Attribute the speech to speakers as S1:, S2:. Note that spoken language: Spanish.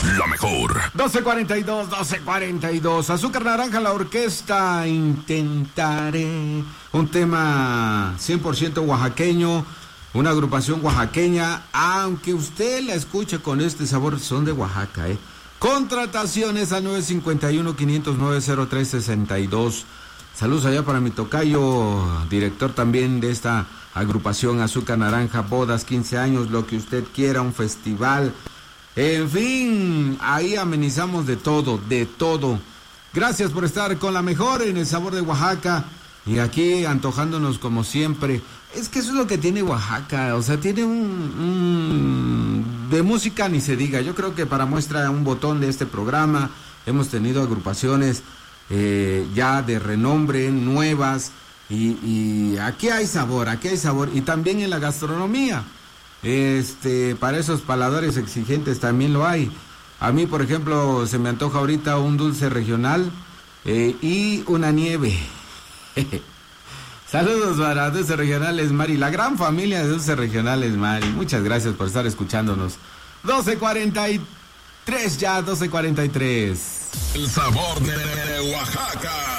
S1: La mejor.
S2: 12:42. Azúcar Naranja, la orquesta Intentaré. Un tema 100% oaxaqueño, una agrupación oaxaqueña, aunque usted la escuche con este sabor, son de Oaxaca, ¿eh? Contrataciones al 951-509-0362. Saludos allá para mi tocayo, director también de esta agrupación Azúcar Naranja, bodas, 15 años, lo que usted quiera, un festival. En fin, ahí amenizamos de todo, de todo. Gracias por estar con la mejor en el sabor de Oaxaca. Y aquí antojándonos como siempre. Es que eso es lo que tiene Oaxaca, o sea, tiene de música ni se diga. Yo creo que para muestra un botón de este programa, hemos tenido agrupaciones ya de renombre, nuevas, y aquí hay sabor, y también en la gastronomía, para esos paladares exigentes también lo hay. A mí, por ejemplo, se me antoja ahorita un dulce regional y una nieve. Saludos para Dulces Regionales Mari, la gran familia de Dulces Regionales Mari. Muchas gracias por estar escuchándonos. 12:43 ya, 12:43.
S1: El sabor de Oaxaca.